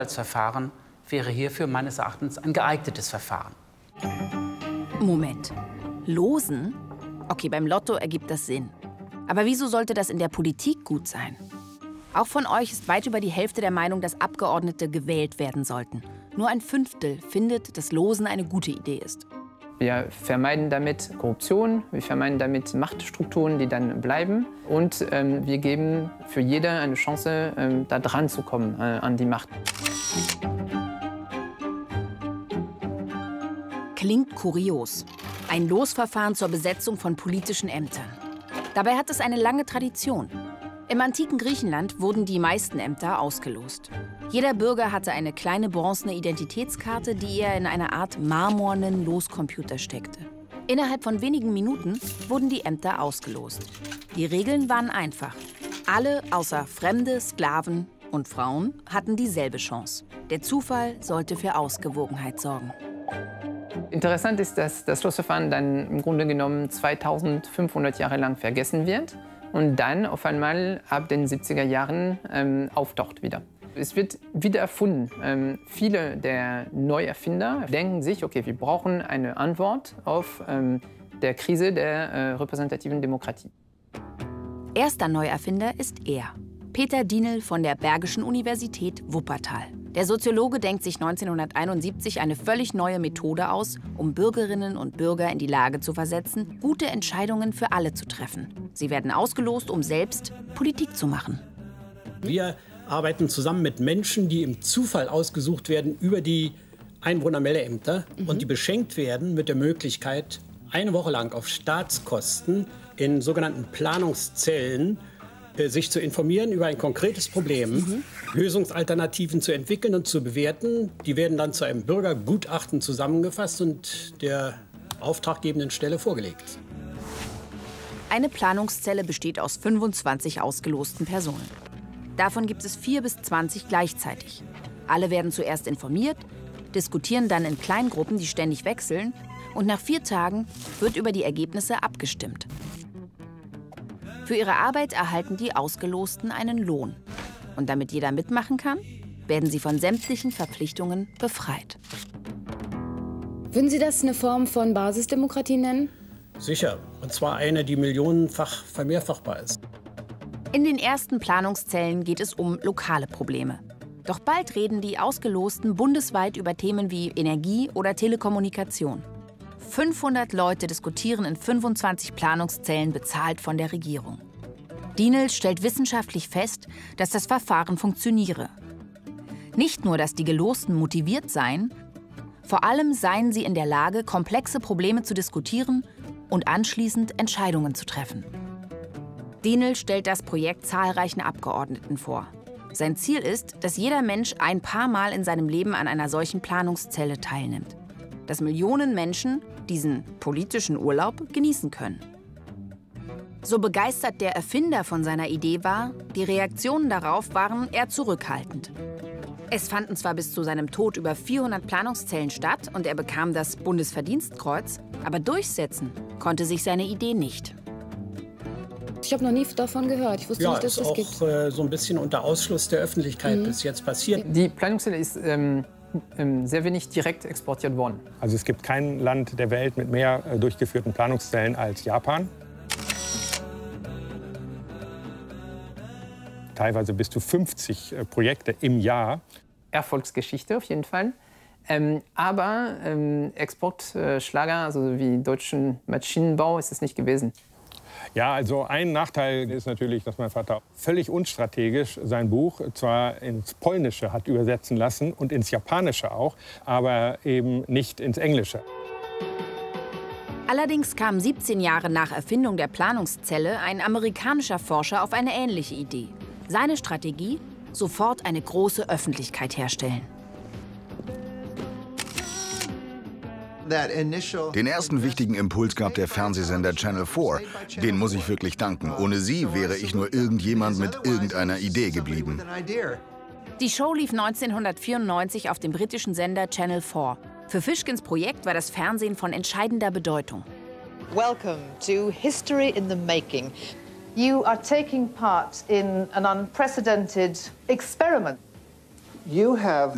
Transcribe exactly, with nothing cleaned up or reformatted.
Das Verfahren wäre hierfür meines Erachtens ein geeignetes Verfahren. Moment. Losen? Okay, beim Lotto ergibt das Sinn. Aber wieso sollte das in der Politik gut sein? Auch von euch ist weit über die Hälfte der Meinung, dass Abgeordnete gewählt werden sollten. Nur ein Fünftel findet, dass Losen eine gute Idee ist. Wir vermeiden damit Korruption, wir vermeiden damit Machtstrukturen, die dann bleiben. Und ähm, wir geben für jede eine Chance, ähm, da dran zu kommen, äh, an die Macht. Klingt kurios. Ein Losverfahren zur Besetzung von politischen Ämtern. Dabei hat es eine lange Tradition. Im antiken Griechenland wurden die meisten Ämter ausgelost. Jeder Bürger hatte eine kleine bronzene Identitätskarte, die er in eine Art marmornen Loscomputer steckte. Innerhalb von wenigen Minuten wurden die Ämter ausgelost. Die Regeln waren einfach. Alle außer Fremde, Sklaven und Frauen hatten dieselbe Chance. Der Zufall sollte für Ausgewogenheit sorgen. Interessant ist, dass das Losverfahren dann im Grunde genommen zweitausendfünfhundert Jahre lang vergessen wird und dann auf einmal ab den siebziger Jahren ähm, auftaucht wieder. Es wird wieder erfunden. Ähm, viele der Neuerfinder denken sich, okay, wir brauchen eine Antwort auf ähm, der Krise der äh, repräsentativen Demokratie. Erster Neuerfinder ist er, Peter Dienel von der Bergischen Universität Wuppertal. Der Soziologe denkt sich neunzehnhunderteinundsiebzig eine völlig neue Methode aus, um Bürgerinnen und Bürger in die Lage zu versetzen, gute Entscheidungen für alle zu treffen. Sie werden ausgelost, um selbst Politik zu machen. Wir arbeiten zusammen mit Menschen, die im Zufall ausgesucht werden über die Einwohnermeldeämter mhm. und die beschenkt werden mit der Möglichkeit, eine Woche lang auf Staatskosten in sogenannten Planungszellen äh, sich zu informieren über ein konkretes Problem, mhm. Lösungsalternativen zu entwickeln und zu bewerten. Die werden dann zu einem Bürgergutachten zusammengefasst und der auftraggebenden Stelle vorgelegt. Eine Planungszelle besteht aus fünfundzwanzig ausgelosten Personen. Davon gibt es vier bis zwanzig gleichzeitig. Alle werden zuerst informiert, diskutieren dann in Kleingruppen, die ständig wechseln, und nach vier Tagen wird über die Ergebnisse abgestimmt. Für ihre Arbeit erhalten die Ausgelosten einen Lohn. Und damit jeder mitmachen kann, werden sie von sämtlichen Verpflichtungen befreit. Würden Sie das eine Form von Basisdemokratie nennen? Sicher, und zwar eine, die millionenfach vermehrfachbar ist. In den ersten Planungszellen geht es um lokale Probleme. Doch bald reden die Ausgelosten bundesweit über Themen wie Energie oder Telekommunikation. fünfhundert Leute diskutieren in fünfundzwanzig Planungszellen, bezahlt von der Regierung. Dienel stellt wissenschaftlich fest, dass das Verfahren funktioniere. Nicht nur, dass die Gelosten motiviert seien, vor allem seien sie in der Lage, komplexe Probleme zu diskutieren und anschließend Entscheidungen zu treffen. Dienel stellt das Projekt zahlreichen Abgeordneten vor. Sein Ziel ist, dass jeder Mensch ein paar Mal in seinem Leben an einer solchen Planungszelle teilnimmt. Dass Millionen Menschen diesen politischen Urlaub genießen können. So begeistert der Erfinder von seiner Idee war, die Reaktionen darauf waren eher zurückhaltend. Es fanden zwar bis zu seinem Tod über vierhundert Planungszellen statt und er bekam das Bundesverdienstkreuz, aber durchsetzen konnte sich seine Idee nicht. Ich habe noch nie davon gehört. Ich wusste ja, nicht, dass es das auch gibt. Äh, so ein bisschen unter Ausschluss der Öffentlichkeit mhm. bis jetzt passiert. Die Planungszelle ist ähm, ähm, sehr wenig direkt exportiert worden. Also es gibt kein Land der Welt mit mehr äh, durchgeführten Planungszellen als Japan. Teilweise bis zu fünfzig äh, Projekte im Jahr. Erfolgsgeschichte auf jeden Fall. Ähm, aber ähm, Exportschlager, also wie deutschen Maschinenbau, ist es nicht gewesen. Ja, also ein Nachteil ist natürlich, dass mein Vater völlig unstrategisch sein Buch zwar ins Polnische hat übersetzen lassen und ins Japanische auch, aber eben nicht ins Englische. Allerdings kam siebzehn Jahre nach Erfindung der Planungszelle ein amerikanischer Forscher auf eine ähnliche Idee. Seine Strategie? Sofort eine große Öffentlichkeit herstellen. Den ersten wichtigen Impuls gab der Fernsehsender Channel vier. Den muss ich wirklich danken. Ohne sie wäre ich nur irgendjemand mit irgendeiner Idee geblieben. Die Show lief neunzehnhundertvierundneunzig auf dem britischen Sender Channel vier. Für Fischkins Projekt war das Fernsehen von entscheidender Bedeutung. Welcome to History in the Making. You are taking part in an unprecedented experiment. You have